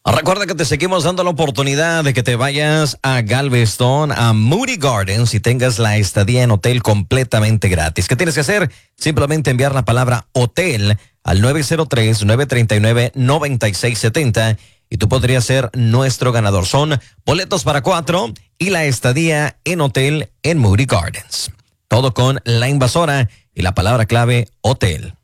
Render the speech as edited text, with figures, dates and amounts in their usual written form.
Recuerda que te seguimos dando la oportunidad de que te vayas a Galveston, a Moody Gardens y tengas la estadía en hotel completamente gratis. ¿Qué tienes que hacer? Simplemente enviar la palabra hotel al 903-939-9670 y tú podrías ser nuestro ganador. Son boletos para 4 y la estadía en hotel en Moody Gardens. Todo con La Invasora y la palabra clave hotel.